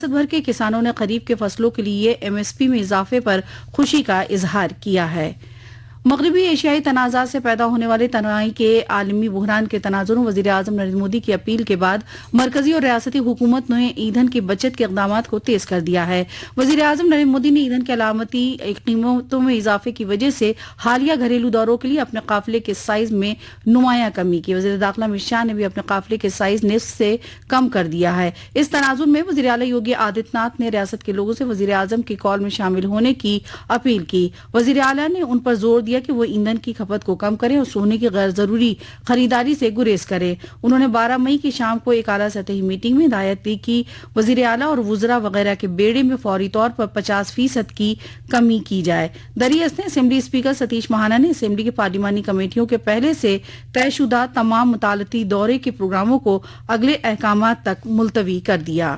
रियासत भर के किसानों ने खरीफ के फसलों के लिए एमएसपी में इजाफे पर खुशी का इजहार किया है। मगरबी एशियाई तनाज़ा से पैदा होने वाले तनाई के आलमी बहरान के तनाजुरों वज़ीर आज़म नरेंद्र मोदी की अपील के बाद मरकजी और रियासती हुकूमत ने ईंधन की बचत के इक़दामात को तेज कर दिया है। वज़ीर आज़म नरेंद्र मोदी ने ईंधन की अलामती कीमतों में इजाफे की वजह से हालिया घरेलू दौरों के लिए अपने काफिले के साइज में नुमाया कमी की। वज़ीर दाखिला अमित शाह ने भी अपने काफिले के साइज निस्फ से कम कर दिया है। इस तनाजुर में वज़ीर आला योगी आदित्यनाथ ने रियासत के लोगों से वज़ीर आज़म की कॉल में शामिल होने की अपील की। वज़ीर आला ने उन पर जोर दिया कि वो ईंधन की खपत को कम करें और सोने की गैर जरूरी खरीदारी से गुरेज करें। उन्होंने 12 मई की शाम को एक आला सतही मीटिंग में हिदायत दी कि वजीर आला और वुजरा वगैरह के बेड़े में फौरी तौर पर 50% की कमी की जाए। दरियासत ने असेंबली स्पीकर सतीश महाना ने असेंबली की पार्लिमानी कमेटियों के पहले से तयशुदा तमाम मुतालती दौरे के प्रोग्रामों को अगले अहकामात तक मुलतवी कर दिया।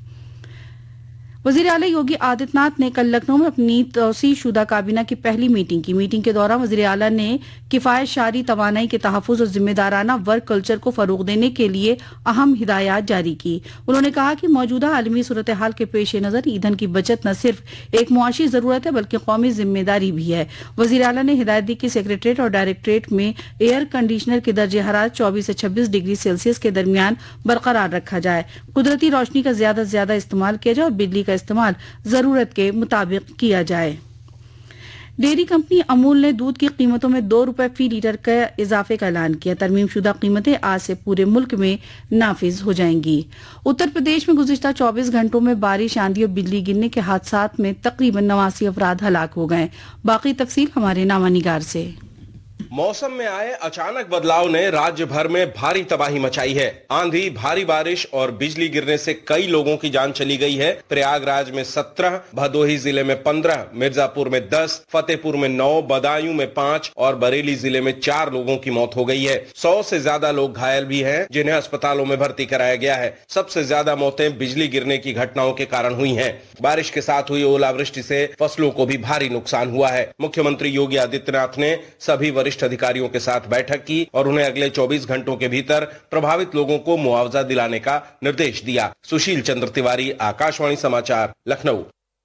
वज़ीर आला योगी आदित्यनाथ ने कल लखनऊ में अपनी तौसी शुदा काबीना की पहली मीटिंग की। मीटिंग के दौरान वज़ीर आला ने किफ़ायत शारी तवानाई के तहफ़्फ़ुज़ और जिम्मेदाराना वर्क कल्चर को फ़रोग़ देने के लिए अहम हिदायत जारी की। उन्होंने कहा कि मौजूदा आलमी सूरत हाल के पेश नज़र ईंधन की बचत न सिर्फ एक मुआशी ज़रूरत है बल्कि कौमी जिम्मेदारी भी है। वज़ीर आला ने हिदायत दी कि सेक्रेटरीट और डायरेक्टरेट में एयर कंडीशनर के दर्जे हरारत 24 से 26 डिग्री सेल्सियस के दरमियान बरकरार रखा जाए, कुदरती रोशनी का ज्यादा से ज्यादा इस्तेमाल किया जाए और बिजली का इस्तेमाल जरूरत के मुताबिक किया जाए। डेयरी कंपनी अमूल ने दूध की कीमतों में 2 रुपए फी लीटर के इजाफे का ऐलान किया। तरमीम शुदा कीमतें आज से पूरे मुल्क में नाफिज हो जाएंगी। उत्तर प्रदेश में गुज़िश्ता 24 घंटों में बारिश, आंधी और बिजली गिरने के हादसात में तकरीबन 89 अफराद हलाक हो गए। बाकी तफसील हमारे नामानिगार से। मौसम में आए अचानक बदलाव ने राज्य भर में भारी तबाही मचाई है। आंधी, भारी बारिश और बिजली गिरने से कई लोगों की जान चली गई है। प्रयागराज में 17, भदोही जिले में 15, मिर्जापुर में 10, फतेहपुर में 9, बदायूं में 5 और बरेली जिले में 4 लोगों की मौत हो गई है। 100 से ज्यादा लोग घायल भी हैं, जिन्हें अस्पतालों में भर्ती कराया गया है। सबसे ज्यादा मौतें बिजली गिरने की घटनाओं के कारण हुई हैं। बारिश के साथ हुई ओलावृष्टि से फसलों को भी भारी नुकसान हुआ है। मुख्यमंत्री योगी आदित्यनाथ ने सभी वरिष्ठ अधिकारियों के साथ बैठक की और उन्हें अगले 24 घंटों के भीतर प्रभावित लोगों को मुआवजा दिलाने का निर्देश दिया। सुशील चंद्र तिवारी, आकाशवाणी समाचार, Lucknow.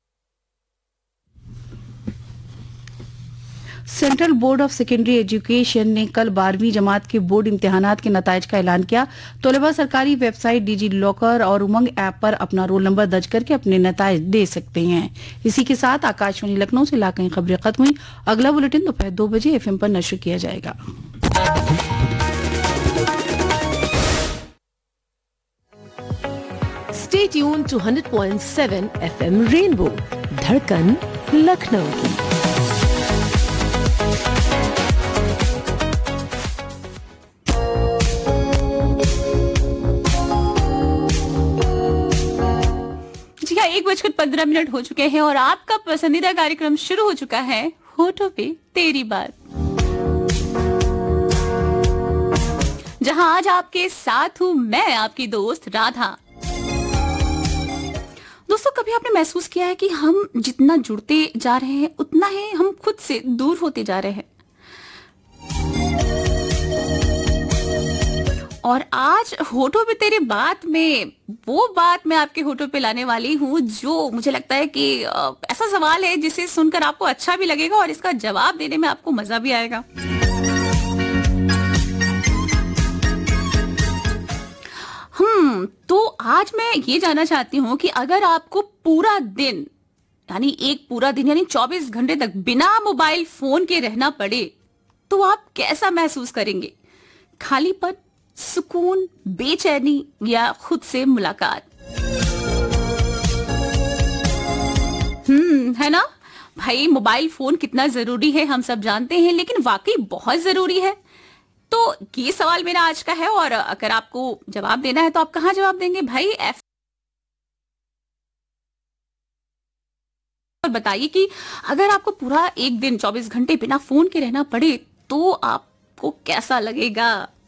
Central board of secondary education ने कल 12वीं जमात के बोर्ड इम्तिहानात के नताइज का ऐलान किया। तलबा सरकारी वेबसाइट डिजी लॉकर और उमंग ऐप पर अपना रोल नंबर दर्ज करके अपने नताइज दे सकते हैं। इसी के साथ आकाशवाणी लखनऊ से इलाकाई खबरें खत्म हुई। अगला बुलेटिन दोपहर 2 बजे FM पर नश्र किया जाएगा। Stay tuned to 100.7 FM Rainbow, धड़कन लखनऊ की। जी हाँ, 1:15 हो चुके हैं और आपका पसंदीदा कार्यक्रम शुरू हो चुका है, होठों पे तेरी बात, जहां आज आपके साथ हूं मैं, आपकी दोस्त राधा। दोस्तों, कभी आपने महसूस किया है कि हम जितना जुड़ते जा रहे हैं उतना ही हम खुद से दूर होते जा रहे हैं? और आज होठों पे तेरी बात में वो बात मैं आपके होठों पे लाने वाली हूँ जो मुझे लगता है कि ऐसा सवाल है जिसे सुनकर आपको अच्छा भी लगेगा और इसका जवाब देने में आपको मजा भी आएगा। तो आज मैं ये जानना चाहती हूँ कि अगर आपको पूरा दिन यानी 24 घंटे तक बिना मोबाइल फोन के रहना पड़े तो आप कैसा महसूस करेंगे? खालीपन, सुकून, बेचैनी या खुद से मुलाकात? है ना भाई, मोबाइल फोन कितना जरूरी है हम सब जानते हैं, लेकिन वाकई बहुत जरूरी है। तो ये सवाल मेरा आज का है और अगर आपको जवाब देना है तो आप कहाँ जवाब देंगे भाई? और बताइए कि अगर आपको पूरा एक दिन 24 घंटे बिना फोन के रहना पड़े तो आपको कैसा लगेगा?